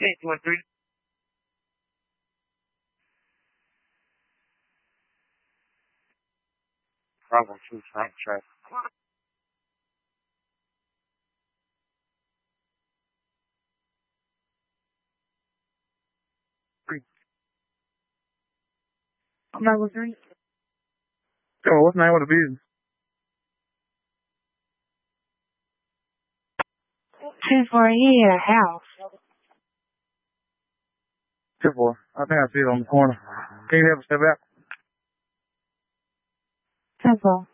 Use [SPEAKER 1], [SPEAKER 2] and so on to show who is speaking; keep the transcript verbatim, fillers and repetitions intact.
[SPEAKER 1] Eight one three. Bravo two front traffic. I'm not listening.
[SPEAKER 2] Yo, what's the name of the business?
[SPEAKER 1] Two four, he at a house.
[SPEAKER 2] Two four. I think I see it on the corner. Can you help me step out?
[SPEAKER 1] Simple.